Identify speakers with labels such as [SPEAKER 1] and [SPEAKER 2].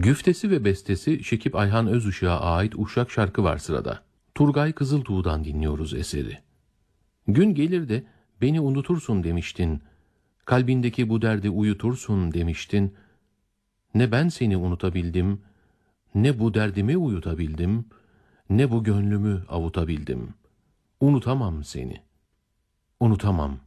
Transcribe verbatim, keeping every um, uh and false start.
[SPEAKER 1] Güftesi ve bestesi Şekip Ayhan Özışık'a ait Uşak şarkı var sırada. Turgay Kızıltuğ'dan dinliyoruz eseri. Gün gelir de beni unutursun demiştin, kalbindeki bu derdi uyutursun demiştin. Ne ben seni unutabildim, ne bu derdimi uyutabildim, ne bu gönlümü avutabildim. Unutamam seni, unutamam.